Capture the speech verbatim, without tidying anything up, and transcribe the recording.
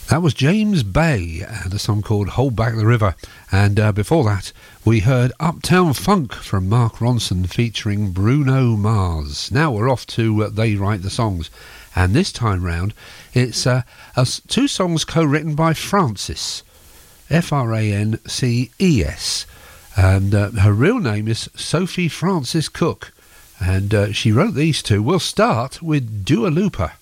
That was James Bay and a song called Hold Back the River. And uh, before that, we heard Uptown Funk from Mark Ronson featuring Bruno Mars. Now we're off to uh, They Write the Songs. And this time round, it's uh, uh, two songs co-written by Frances, F R A N C E S. And uh, her real name is Sophie Frances Cook. And uh, she wrote these two. We'll start with Dua Lipa.